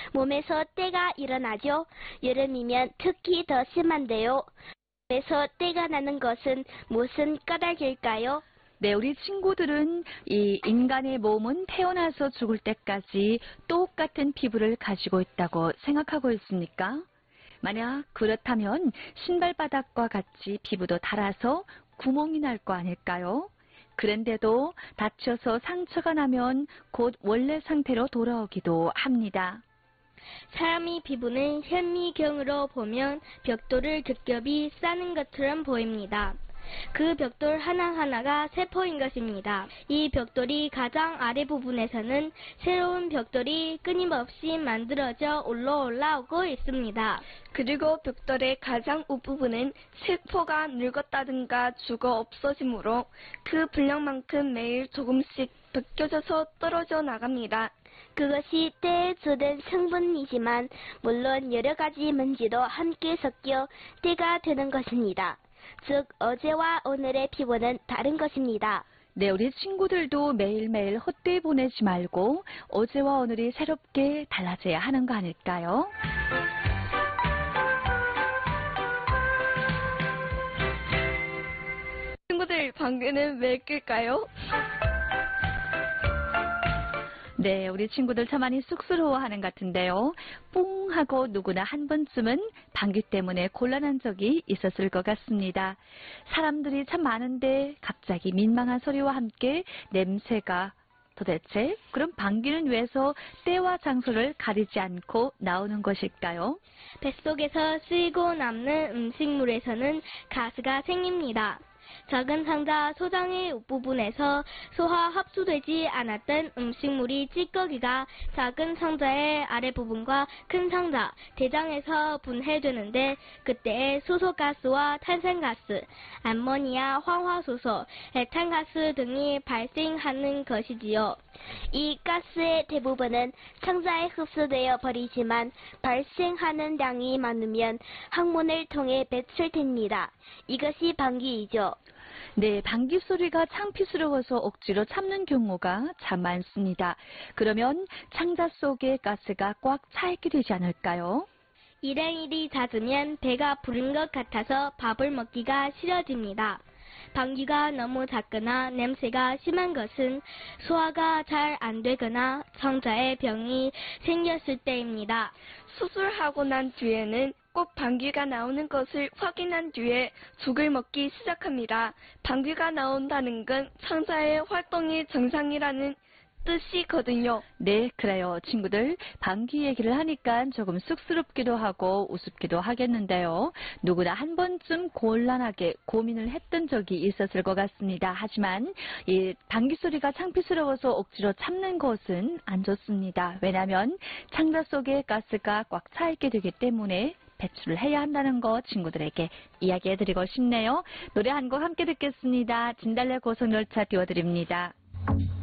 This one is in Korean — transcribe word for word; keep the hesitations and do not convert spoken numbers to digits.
몸에서 때가 일어나죠. 여름이면 특히 더 심한데요. 몸에서 때가 나는 것은 무슨 까닭일까요? 네, 우리 친구들은 이 인간의 몸은 태어나서 죽을 때까지 똑같은 피부를 가지고 있다고 생각하고 있습니까? 만약 그렇다면 신발바닥과 같이 피부도 닳아서 구멍이 날 거 아닐까요? 그런데도 다쳐서 상처가 나면 곧 원래 상태로 돌아오기도 합니다. 사람의 피부는 현미경으로 보면 벽돌을 겹겹이 쌓는 것처럼 보입니다. 그 벽돌 하나하나가 세포인 것입니다. 이 벽돌이 가장 아래 부분에서는 새로운 벽돌이 끊임없이 만들어져 올라올라오고 있습니다. 그리고 벽돌의 가장 윗부분은 세포가 늙었다든가 죽어 없어지므로 그 분량만큼 매일 조금씩 벗겨져서 떨어져 나갑니다. 그것이 때에 주된 성분이지만 물론 여러 가지 먼지도 함께 섞여 때가 되는 것입니다. 즉 어제와 오늘의 피부는 다른 것입니다. 네, 우리 친구들도 매일매일 헛되이 보내지 말고 어제와 오늘이 새롭게 달라져야 하는 거 아닐까요? 친구들, 방귀는 왜 낄까요? 네, 우리 친구들 참 많이 쑥스러워하는 것 같은데요. 뽕 하고 누구나 한 번쯤은 방귀 때문에 곤란한 적이 있었을 것 같습니다. 사람들이 참 많은데 갑자기 민망한 소리와 함께 냄새가 도대체 그럼 방귀는 왜서 때와 장소를 가리지 않고 나오는 것일까요? 뱃속에서 쓰이고 남는 음식물에서는 가스가 생깁니다. 작은 상자 소장의 윗부분에서 소화 합수되지 않았던 음식물이 찌꺼기가 작은 상자의 아랫부분과 큰 상자, 대장에서 분해되는데 그때 수소가스와 탄산가스, 암모니아, 황화수소, 에탄가스 등이 발생하는 것이지요. 이 가스의 대부분은 상자에 흡수되어 버리지만 발생하는 양이 많으면 항문을 통해 배출됩니다. 이것이 방귀이죠. 네, 방귀 소리가 창피스러워서 억지로 참는 경우가 참 많습니다. 그러면 창자 속에 가스가 꽉 차 있게 되지 않을까요? 일행일이 잦으면 배가 부른 것 같아서 밥을 먹기가 싫어집니다. 방귀가 너무 작거나 냄새가 심한 것은 소화가 잘 안 되거나 창자에 병이 생겼을 때입니다. 수술하고 난 뒤에는 꼭 방귀가 나오는 것을 확인한 뒤에 죽을 먹기 시작합니다. 방귀가 나온다는 건 창자의 활동이 정상이라는 뜻이거든요. 네, 그래요. 친구들, 방귀 얘기를 하니까 조금 쑥스럽기도 하고 우습기도 하겠는데요. 누구나 한 번쯤 곤란하게 고민을 했던 적이 있었을 것 같습니다. 하지만 이 방귀 소리가 창피스러워서 억지로 참는 것은 안 좋습니다. 왜냐하면 창자 속에 가스가 꽉 차 있게 되기 때문에 배출을 해야 한다는 거 친구들에게 이야기해드리고 싶네요. 노래 한 곡 함께 듣겠습니다. 진달래 고속열차 띄워드립니다.